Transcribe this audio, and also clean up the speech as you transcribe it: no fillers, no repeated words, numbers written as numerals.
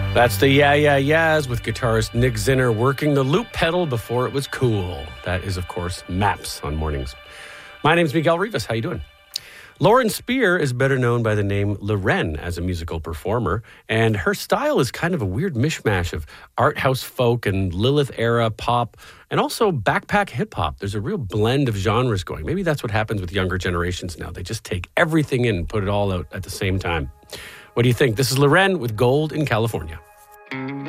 That's the Yeah Yeah Yeahs with guitarist Nick Zinner working the loop pedal before it was cool. That is, of course, Maps on Mornings. My name's Miguel Rivas. How you doing? Lauren Spear is better known by the name Loren as a musical performer, and her style is kind of a weird mishmash of art house folk and Lilith-era pop, and also backpack hip-hop. There's a real blend of genres going. Maybe that's what happens with younger generations now. They just take everything in and put it all out at the same time. What do you think? This is Loren with Gold in California.